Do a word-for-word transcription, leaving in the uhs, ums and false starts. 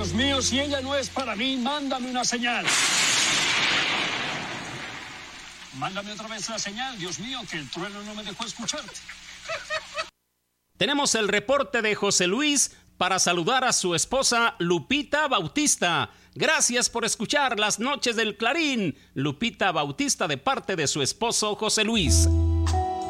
Dios mío, si ella no es para mí, mándame una señal. Mándame otra vez la señal, Dios mío, que el trueno no me dejó escucharte. Tenemos el reporte de José Luis para saludar a su esposa Lupita Bautista. Gracias por escuchar Las Noches del Clarín. Lupita Bautista, de parte de su esposo José Luis.